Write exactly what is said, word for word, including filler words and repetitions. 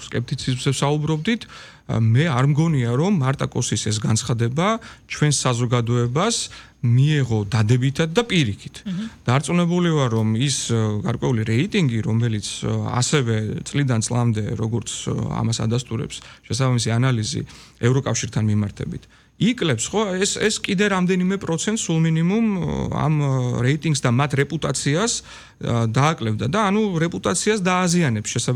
სკეპტიციზმზე საუბრობდით, მე არ მგონია, რომ მარტა კოსის ეს განცხადება ჩვენს საზოგადოებას მიეღო დადებითად და პირიქით. დარწმუნებული ვარ, რომ ის გარკვეული რეიტინგი, რომელიც ასევე წლიდან წლამდე, როგორც ამას ადასტურებს შესაბამისი ანალიზი ევროკავშირთან მიმართებით, იკლებს, ხო, ეს ეს კიდე რამდენიმე პროცენტს სულ მინიმუმ ამ რეიტინგს და მათ რეპუტაციას დააკლებდა და ანუ რეპუტაციას დააზიანებს შესაბამისად